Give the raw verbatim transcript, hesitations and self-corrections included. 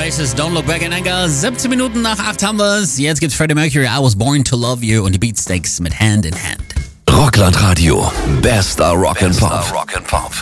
Oasis, Don't Look Back in Anger. siebzehn Minuten nach acht haben wir es. Jetzt gibt's Freddie Mercury, I Was Born to Love You und die Beatsteaks mit Hand in Hand. Rockland Radio, bester Rock and Pop.